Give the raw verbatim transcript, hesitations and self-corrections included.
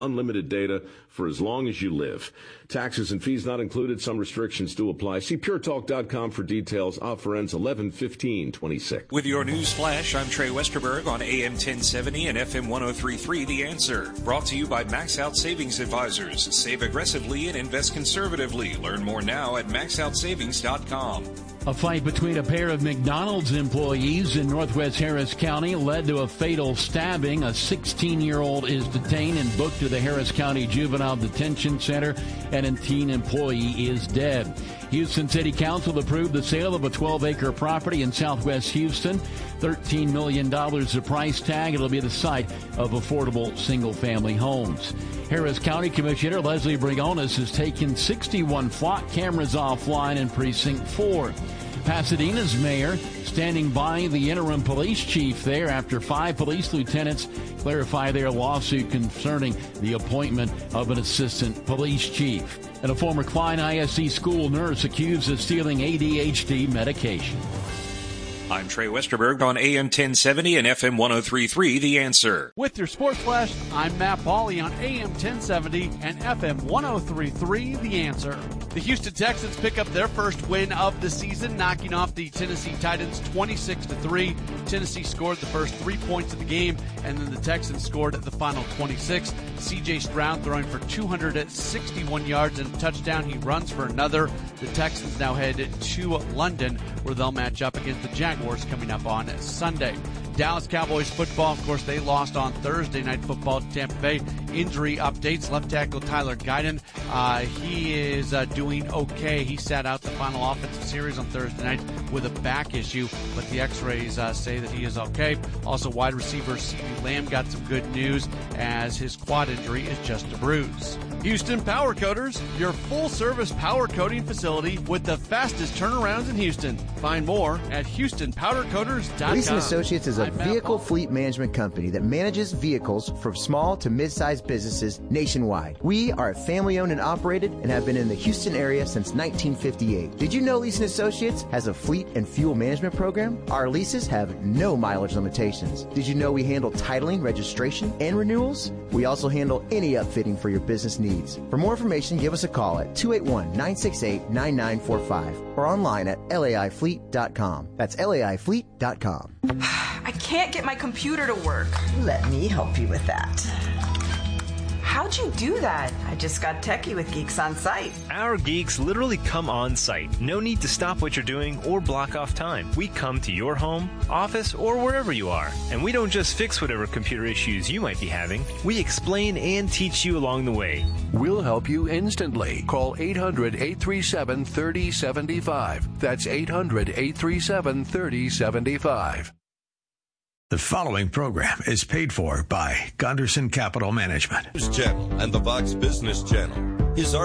Unlimited data for as long as you live. Taxes and fees not included. Some restrictions do apply. See pure talk dot com for details. Offer ends eleven fifteen twenty-six. With your news flash, I'm Trey Westerberg on A M ten seventy and F M one oh three point three The Answer. Brought to you by Max Out Savings Advisors. Save aggressively and invest conservatively. Learn more now at max out savings dot com. A fight between a pair of McDonald's employees in northwest Harris County led to a fatal stabbing. A sixteen-year-old is detained and booked to the Harris County Juvenile Detention Center, and a teen employee is dead. Houston City Council approved the sale of a twelve-acre property in southwest Houston. thirteen million dollars the price tag. It'll be the site of affordable single-family homes. Harris County Commissioner Leslie Briones has taken sixty-one flock cameras offline in Precinct four. Pasadena's mayor standing by the interim police chief there after five police lieutenants clarify their lawsuit concerning the appointment of an assistant police chief. And a former Klein I S D school nurse accused of stealing A D H D medication. I'm Trey Westerberg on A M ten seventy and F M one oh three point three The Answer. With your Sports Flash, I'm Matt Pauley on A M ten seventy and F M one oh three point three The Answer. The Houston Texans pick up their first win of the season, knocking off the Tennessee Titans twenty-six to three. Tennessee scored the first three points of the game, and then the Texans scored the final twenty-six. C J Stroud throwing for two hundred sixty-one yards and a touchdown. He runs for another. The Texans now head to London, where they'll match up against the Jaguars coming up on Sunday. Dallas Cowboys football, of course, they lost on Thursday Night Football to Tampa Bay. Injury updates. Left tackle Tyler Guyton, uh, he is uh, doing okay. He sat out the final offensive series on Thursday night with a back issue, but the x-rays uh, say that he is okay. Also, wide receiver CeeDee Lamb got some good news as his quad injury is just a bruise. Houston Power Coaters, your full-service power coating facility with the fastest turnarounds in Houston. Find more at houston powder coaters dot com. Leeson Associates is a vehicle fleet management company that manages vehicles from small to mid-sized businesses nationwide. We are family-owned and operated and have been in the Houston area since nineteen fifty-eight. Did you know Leeson Associates has a fleet and fuel management program? Our leases have no mileage limitations. Did you know we handle titling, registration, and renewals? We also handle any upfitting for your business needs. For more information, give us a call at two eight one, nine six eight, nine nine four five or online at L A I fleet dot com. That's L A I fleet dot com. I can't get my computer to work. Let me help you with that. How'd you do that? I just got techie with Geeks on Site. Our geeks literally come on site. No need to stop what you're doing or block off time. We come to your home, office, or wherever you are. And we don't just fix whatever computer issues you might be having. We explain and teach you along the way. We'll help you instantly. Call eight hundred, eight three seven, three oh seven five. That's eight hundred, eight three seven, three oh seven five. The following program is paid for by Gunderson Capital Management. News Channel and the Fox Business Channel. His